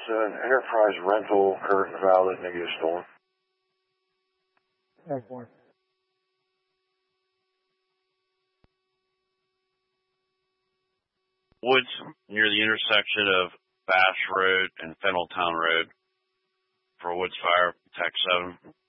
It's an Enterprise rental, current valid, negative stolen. Airborne. Woods near the intersection of Bash Road and Fenneltown Road for Woods Fire, Tech 7.